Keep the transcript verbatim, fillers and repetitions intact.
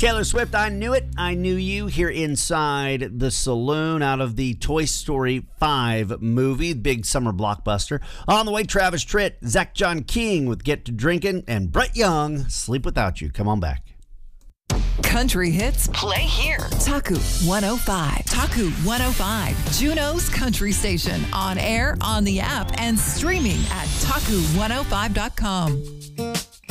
Taylor Swift, I Knew It, I Knew You, here inside the saloon out of the Toy Story five movie, big summer blockbuster. On the way, Travis Tritt, Zach John King with Get to Drinking, and Brett Young, Sleep Without You. Come on back. Country hits, play here. Taku one oh five. Taku one oh five. Juneau's country station. On air, on the app, and streaming at taku one oh five dot com.